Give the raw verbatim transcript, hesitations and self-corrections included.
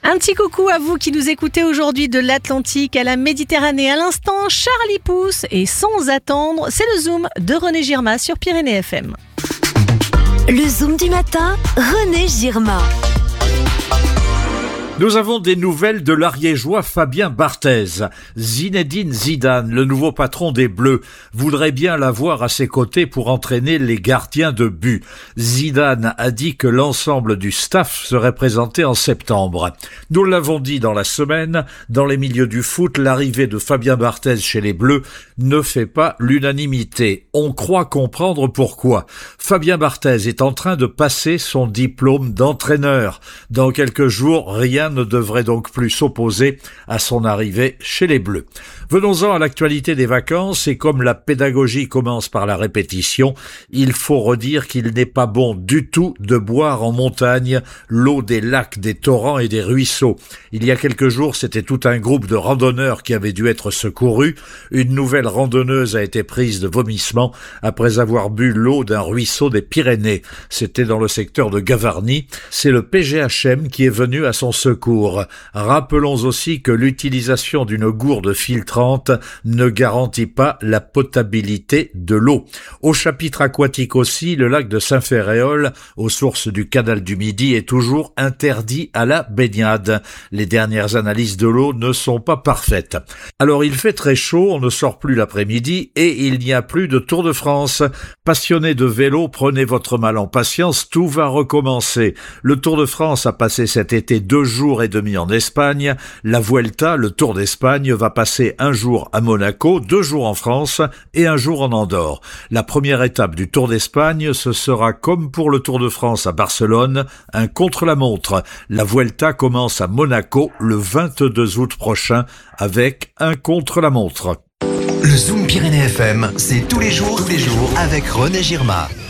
Un petit coucou à vous qui nous écoutez aujourd'hui de l'Atlantique à la Méditerranée. À l'instant, Charlie Pouce et Sans attendre, c'est le Zoom de René Girma sur Pyrénées F M. Le Zoom du matin, René Girma. Nous avons des nouvelles de l'Ariégeois Fabien Barthez. Zinedine Zidane, le nouveau patron des Bleus, voudrait bien l'avoir à ses côtés pour entraîner les gardiens de but. Zidane a dit que l'ensemble du staff serait présenté en septembre. Nous l'avons dit dans la semaine, dans les milieux du foot, l'arrivée de Fabien Barthez chez les Bleus ne fait pas l'unanimité. On croit comprendre pourquoi. Fabien Barthez est en train de passer son diplôme d'entraîneur. Dans quelques jours, rien ne devrait donc plus s'opposer à son arrivée chez les Bleus. Venons-en à l'actualité des vacances, et comme la pédagogie commence par la répétition, il faut redire qu'il n'est pas bon du tout de boire en montagne l'eau des lacs, des torrents et des ruisseaux. Il y a quelques jours, c'était tout un groupe de randonneurs qui avait dû être secouru. Une nouvelle randonneuse a été prise de vomissement après avoir bu l'eau d'un ruisseau des Pyrénées. C'était dans le secteur de Gavarnie. C'est le P G H M qui est venu à son secours. Rappelons aussi que l'utilisation d'une gourde filtrante ne garantit pas la potabilité de l'eau. Au chapitre aquatique aussi, le lac de Saint-Ferréol, aux sources du canal du Midi, est toujours interdit à la baignade. Les dernières analyses de l'eau ne sont pas parfaites. Alors il fait très chaud, on ne sort plus l'après-midi et il n'y a plus de Tour de France. Passionnés de vélo, prenez votre mal en patience, tout va recommencer. Le Tour de France a passé cet été deux jours et demi en Espagne. La Vuelta, le Tour d'Espagne, va passer un jour à Monaco, deux jours en France et un jour en Andorre. La première étape du Tour d'Espagne, ce sera comme pour le Tour de France à Barcelone, un contre-la-montre. La Vuelta commence à Monaco le vingt-deux août prochain avec un contre-la-montre. Le Zoom Pyrénées F M, c'est tous les jours, tous les jours avec René Girma.